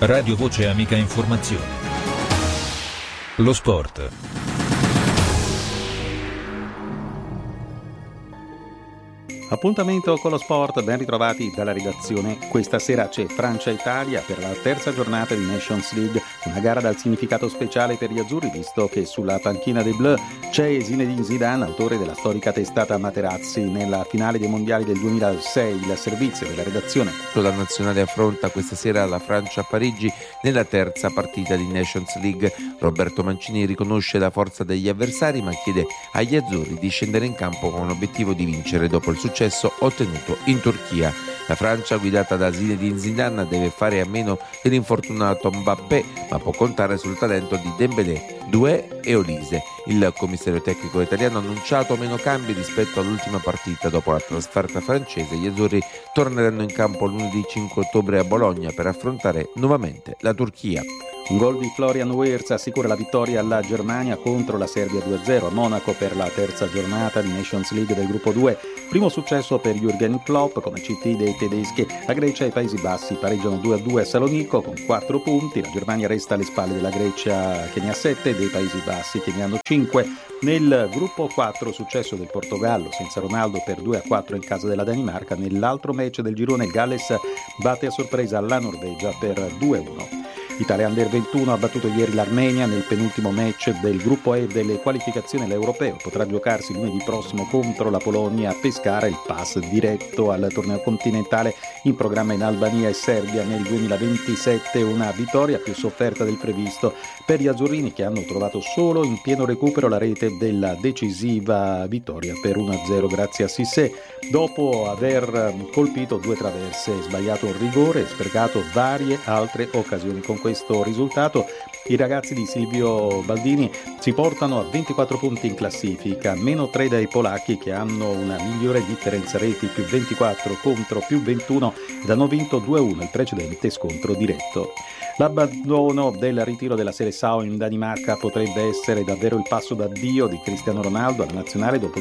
Radio Voce Amica Informazione. Lo sport. Appuntamento con lo sport, ben ritrovati dalla redazione. Questa sera c'è Francia-Italia per la terza giornata di Nations League, una gara dal significato speciale per gli azzurri, visto che sulla panchina dei Bleu c'è Zinedine Zidane, autore della storica testata Materazzi. Nella finale dei mondiali del 2006 il servizio della redazione. La nazionale affronta questa sera la Francia a Parigi nella terza partita di Nations League. Roberto Mancini riconosce la forza degli avversari, ma chiede agli azzurri di scendere in campo con l'obiettivo di vincere dopo il successo ottenuto in Turchia. La Francia, guidata da Zinedine Zidane, deve fare a meno dell'infortunato Mbappé, ma può contare sul talento di Dembélé, Doué e Olise. Il commissario tecnico italiano ha annunciato meno cambi rispetto all'ultima partita. Dopo la trasferta francese, gli azzurri torneranno in campo lunedì 5 ottobre a Bologna per affrontare nuovamente la Turchia. Un gol di Florian Wirtz assicura la vittoria alla Germania contro la Serbia 2-0 a Monaco per la terza giornata di Nations League del gruppo 2. Primo successo per Jürgen Klopp come CT dei tedeschi. La Grecia e i Paesi Bassi pareggiano 2-2 a Salonico con 4 punti. La Germania resta alle spalle della Grecia, che ne ha 7, e dei Paesi Bassi, che ne hanno 5. Nel gruppo 4 successo del Portogallo senza Ronaldo per 2-4 in casa della Danimarca. Nell'altro match del girone il Galles batte a sorpresa la Norvegia per 2-1. Italia Under 21 ha battuto ieri l'Armenia nel penultimo match del gruppo E delle qualificazioni all'Europeo. Potrà giocarsi lunedì prossimo contro la Polonia a Pescara, il pass diretto al torneo continentale in programma in Albania e Serbia nel 2027. Una vittoria più sofferta del previsto per gli azzurrini, che hanno trovato solo in pieno recupero la rete della decisiva vittoria per 1-0 grazie a Cissé, dopo aver colpito 2 traverse, sbagliato un rigore e sprecato varie altre occasioni. Con questo risultato i ragazzi di Silvio Baldini si portano a 24 punti in classifica, meno 3 dai polacchi, che hanno una migliore differenza reti, più 24 contro più 21, ed hanno vinto 2-1 il precedente scontro diretto. L'abbandono del ritiro della Serie A in Danimarca potrebbe essere davvero il passo d'addio di Cristiano Ronaldo alla nazionale dopo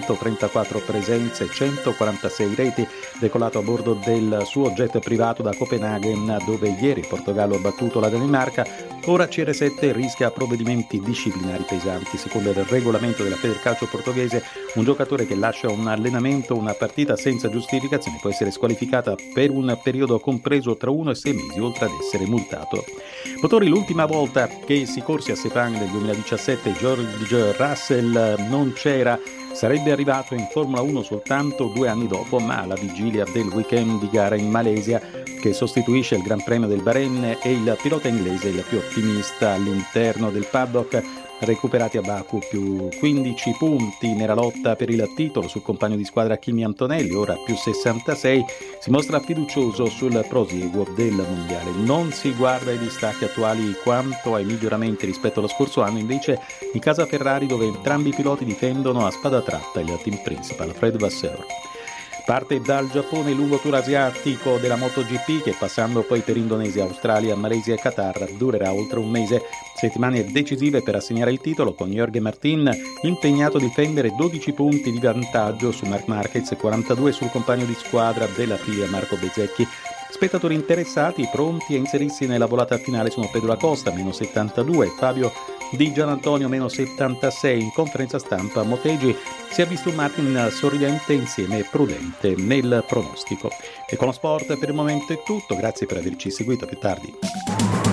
234 presenze e 146 reti, decolato a bordo del suo jet privato da Copenaghen, dove ieri il Portogallo ha battuto la Danimarca. Ora CR7 rischia provvedimenti disciplinari pesanti. Secondo il regolamento della Federcalcio portoghese, un giocatore che lascia un allenamento o una partita senza giustificazione può essere squalificata per un periodo compreso tra 1 e 6 mesi, oltre ad essere multato. Motori, l'ultima volta che si corse a Sepang nel 2017 George Russell non c'era. Sarebbe arrivato in Formula 1 soltanto 2 anni dopo, ma alla vigilia del weekend di gara in Malesia, che sostituisce il Gran Premio del Bahrain, e il pilota inglese il più ottimista all'interno del paddock. Recuperati a Baku più 15 punti nella lotta per il titolo sul compagno di squadra Kimi Antonelli, ora più 66, si mostra fiducioso sul prosieguo del mondiale. Non si guarda ai distacchi attuali quanto ai miglioramenti rispetto allo scorso anno, invece in casa Ferrari, dove entrambi i piloti difendono a spada tratta il team principal Fred Vasseur. Parte dal Giappone il lungo tour asiatico della MotoGP, che passando poi per Indonesia, Australia, Malesia e Qatar durerà oltre un mese. Settimane decisive per assegnare il titolo, con Jorge Martin impegnato a difendere 12 punti di vantaggio su Marc Marquez e 42 sul compagno di squadra della Aprilia Marco Bezzecchi. Spettatori interessati, pronti a inserirsi nella volata finale, sono Pedro Acosta, meno 72, Fabio Di Gianantonio, meno 76. In conferenza stampa Motegi si è visto un Martin sorridente insieme prudente nel pronostico. E con lo sport per il momento è tutto, grazie per averci seguito, a più tardi.